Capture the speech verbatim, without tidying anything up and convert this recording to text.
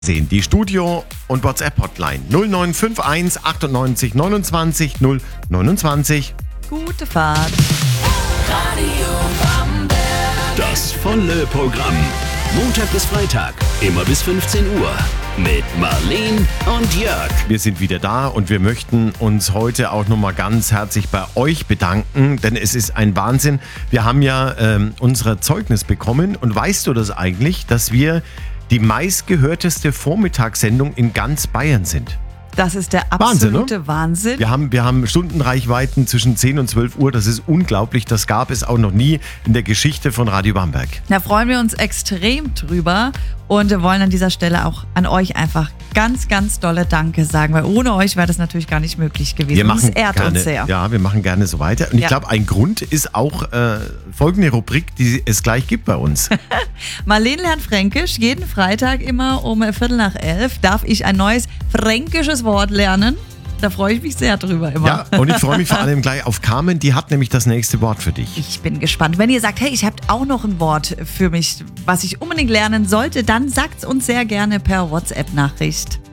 Sehen die Studio- und WhatsApp-Hotline null neun fünf eins achtundneunzig neunundzwanzig null neunundzwanzig. Gute Fahrt. Radio Bamberg. Das volle Programm. Montag bis Freitag, immer bis fünfzehn Uhr. Mit Marleen und Jörg. Wir sind wieder da und wir möchten uns heute auch nochmal ganz herzlich bei euch bedanken, denn es ist ein Wahnsinn. Wir haben ja ähm, unser Zeugnis bekommen und weißt du das eigentlich, dass wir die meistgehörteste Vormittagssendung in ganz Bayern sind? Das ist der Wahnsinn, absolute ne? Wahnsinn. Wir haben, wir haben Stundenreichweiten zwischen zehn und zwölf Uhr. Das ist unglaublich. Das gab es auch noch nie in der Geschichte von Radio Bamberg. Da freuen wir uns extrem drüber und wir wollen an dieser Stelle auch an euch einfach ganz, ganz dolle Danke sagen, weil ohne euch wäre das natürlich gar nicht möglich gewesen. Wir machen das ehrt gerne, uns sehr. Ja, wir machen gerne so weiter. Und ich Ja. glaube, ein Grund ist auch äh, folgende Rubrik, die es gleich gibt bei uns. Marleen lernt Fränkisch. Jeden Freitag immer um Viertel nach elf darf ich ein neues fränkisches Wort lernen. Da freue ich mich sehr drüber immer. Ja, und ich freue mich vor allem gleich auf Carmen, die hat nämlich das nächste Wort für dich. Ich bin gespannt. Wenn ihr sagt, hey, ich habe auch noch ein Wort für mich, was ich unbedingt lernen sollte, dann sagt es uns sehr gerne per WhatsApp-Nachricht.